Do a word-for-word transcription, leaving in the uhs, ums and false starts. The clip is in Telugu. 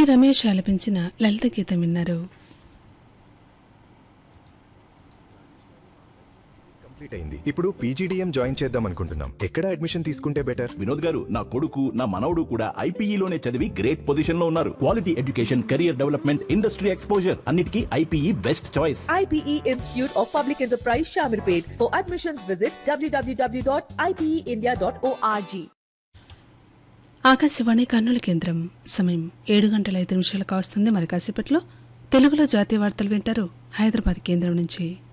డి రమేష్ ఆలపించిన లలిత గీతం విన్నారు. కంప్లీట్ అయింది. ఇప్పుడు పీజీడీఎం జాయిన్ చేద్దాం అనుకుంటున్నాం. ఎక్కడ అడ్మిషన్ తీసుకుంటే బెటర్? వినోద్ గారు, నా కొడుకు నా మనవడు కూడా ఐపీఈలోనే చదివి గ్రేట్ పొజిషన్ లో ఉన్నారు. Quality education, career development, industry exposure అన్నిటికీ IPE best choice. I P E Institute of Public Enterprise Shamirpet. For admissions visit w w w dot i p e india dot org. Akashvani Kurnool కేంద్రం. సమయం ఏడు గంటల ఐదు నిమిషాలకు వస్తుంది. మరి కాసేపట్లో తెలుగులో జాతీయ వార్తలు వింటారు హైదరాబాద్ కేంద్రం నుంచి.